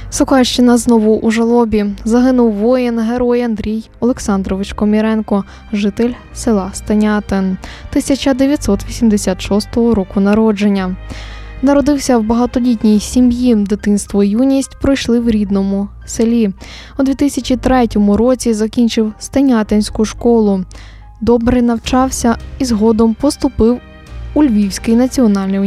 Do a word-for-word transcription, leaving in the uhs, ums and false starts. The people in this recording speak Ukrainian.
Сокальщина знову у жалобі. Загинув воїн-герой Андрій Олександрович Коміренко, житель села Станятин, тисяча дев'ятсот вісімдесят шостого року народження. Народився в багатодітній сім'ї. Дитинство і юність пройшли в рідному селі. У дві тисячі третьому році закінчив Станятинську школу. Добре навчався і згодом поступив у Львівський національний університет.